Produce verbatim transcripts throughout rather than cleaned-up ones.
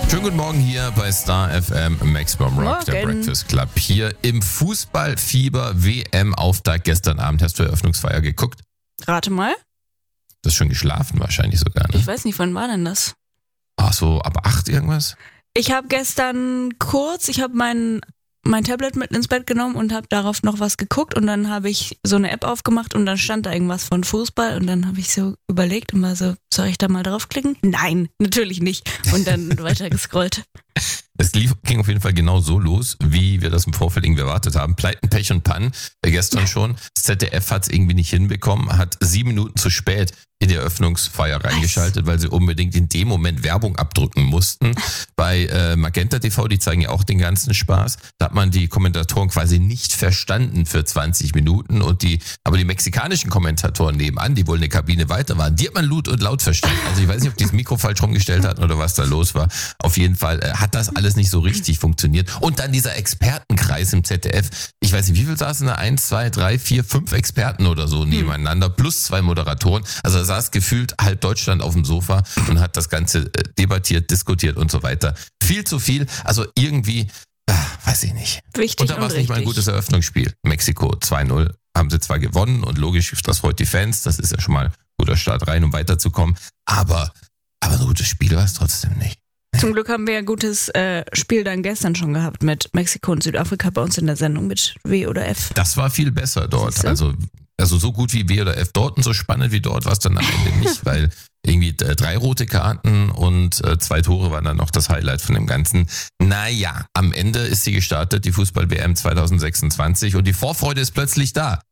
Schönen guten Morgen hier bei Star F M, Maximum Rock, Morgen. der Breakfast Club. Hier im Fußballfieber W M-Auftakt gestern Abend. Hast du Eröffnungsfeier geguckt? Rate mal. Du hast schon geschlafen wahrscheinlich sogar, ne? Ich weiß nicht, wann war denn das? Ach so, ab acht irgendwas? Ich habe gestern kurz, ich habe mein, mein Tablet mit ins Bett genommen und habe darauf noch was geguckt und dann habe ich so eine App aufgemacht und dann stand da irgendwas von Fußball und dann habe ich so überlegt und war so, soll ich da mal draufklicken? Nein, natürlich nicht. Und dann weiter gescrollt. Es lief, ging auf jeden Fall genau so los, wie wir das im Vorfeld irgendwie erwartet haben. Pleiten, Pech und Pannen, äh, gestern schon. Das Z D F hat es irgendwie nicht hinbekommen, hat sieben Minuten zu spät in die Eröffnungsfeier reingeschaltet, weil sie unbedingt in dem Moment Werbung abdrücken mussten. Bei äh, Magenta T V, die zeigen ja auch den ganzen Spaß, da hat man die Kommentatoren quasi nicht verstanden für zwanzig Minuten und die, aber die mexikanischen Kommentatoren nebenan, die wohl eine Kabine weiter waren, die hat man laut und laut verstanden. Also ich weiß nicht, ob die das Mikro falsch rumgestellt hatten oder was da los war. Auf jeden Fall äh, hat das alles nicht so richtig funktioniert. Und dann dieser Expertenkreis im Z D F. Ich weiß nicht, wie viel saßen da? Eins, zwei, drei, vier, fünf Experten oder so nebeneinander, plus zwei Moderatoren. Also da saß gefühlt halb Deutschland auf dem Sofa und hat das Ganze äh, debattiert, diskutiert und so weiter. Viel zu viel. Also irgendwie, äh, weiß ich nicht. Wichtig und da war es nicht mal ein gutes Eröffnungsspiel. Mexiko zwei null haben sie zwar gewonnen und logisch, das freut die Fans. Das ist ja schon mal ein guter Start rein, um weiterzukommen. Aber, aber ein gutes Spiel war es trotzdem nicht. Zum Glück haben wir ein gutes äh, Spiel dann gestern schon gehabt mit Mexiko und Südafrika bei uns in der Sendung mit W oder F. Das war viel besser dort. Siehste? Also, also so gut wie W oder F dort und so spannend wie dort war es dann am Ende nicht, weil irgendwie äh, drei rote Karten und äh, zwei Tore waren dann noch das Highlight von dem Ganzen. Naja, am Ende ist sie gestartet, die Fußball-W M zwanzig sechsundzwanzig und die Vorfreude ist plötzlich da.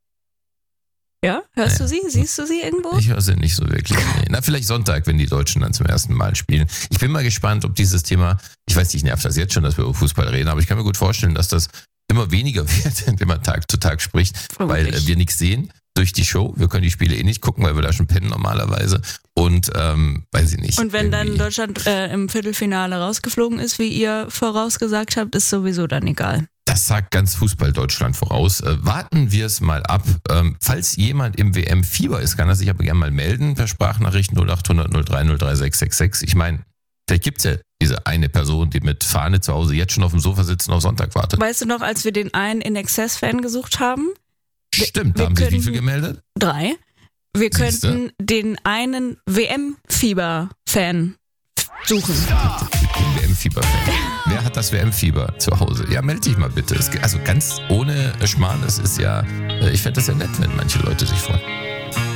Ja, hörst Ja. du sie? Siehst du sie irgendwo? Ich höre sie nicht so wirklich. Nee. Na, vielleicht Sonntag, wenn die Deutschen dann zum ersten Mal spielen. Ich bin mal gespannt, ob dieses Thema, ich weiß nicht, nervt das jetzt schon, dass wir über Fußball reden, aber ich kann mir gut vorstellen, dass das immer weniger wird, wenn man Tag zu Tag spricht, weil Vermutlich. äh, wir nichts sehen durch die Show. Wir können die Spiele eh nicht gucken, weil wir da schon pennen normalerweise. Und ähm, weiß ich nicht. Und wenn dann irgendwie- Deutschland äh, im Viertelfinale rausgeflogen ist, wie ihr vorausgesagt habt, ist sowieso dann egal. Das sagt ganz Fußball-Deutschland voraus. Äh, warten wir es mal ab. Ähm, falls jemand im W M-Fieber ist, kann er sich aber gerne mal melden per Sprachnachricht null acht hundert null drei null drei sechs sechs sechs. Ich meine, vielleicht gibt's ja diese eine Person, die mit Fahne zu Hause jetzt schon auf dem Sofa sitzt und auf Sonntag wartet. Weißt du noch, als wir den einen In Excess-Fan gesucht haben? Stimmt, da wir haben sich wie können- viel gemeldet? Drei. Wir Siehste? könnten den einen W M-Fieber-Fan suchen. W M-Fieber-Fan. Wer hat das W M-Fieber zu Hause? Ja, melde dich mal bitte. Es, also ganz ohne Schmarrn, das ist ja, äh, ich fände das ja nett, wenn manche Leute sich freuen.